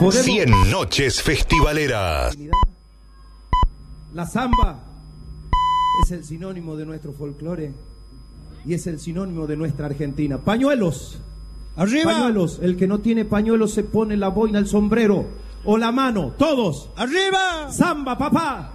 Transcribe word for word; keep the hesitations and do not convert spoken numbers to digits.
cien noches festivaleras. La samba es el sinónimo de nuestro folclore y es el sinónimo de nuestra Argentina. Pañuelos. Arriba. Pañuelos. El que no tiene pañuelos se pone la boina, el sombrero o la mano. Todos. Arriba. Samba, papá.